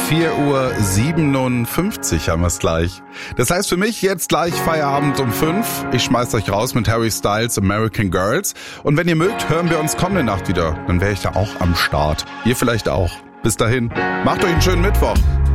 4:57 haben wir es gleich. Das heißt für mich jetzt gleich Feierabend um 5. Ich schmeiß euch raus mit Harry Styles American Girls. Und wenn ihr mögt, hören wir uns kommende Nacht wieder. Dann wäre ich da auch am Start. Ihr vielleicht auch. Bis dahin, macht euch einen schönen Mittwoch.